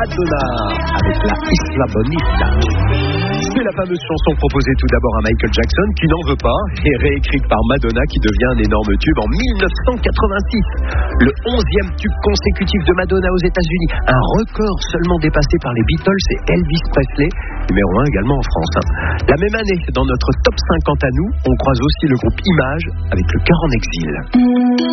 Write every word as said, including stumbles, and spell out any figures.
Madonna avec la Isla Bonita. C'est la fameuse chanson proposée tout d'abord à Michael Jackson qui n'en veut pas et réécrite par Madonna qui devient un énorme tube en dix-neuf cent quatre-vingt-six. Le onzième tube consécutif de Madonna aux États-Unis, un record seulement dépassé par les Beatles et Elvis Presley, numéro un également en France. La même année, dans notre top cinquante à nous, on croise aussi le groupe Image avec Le Cœur en exil.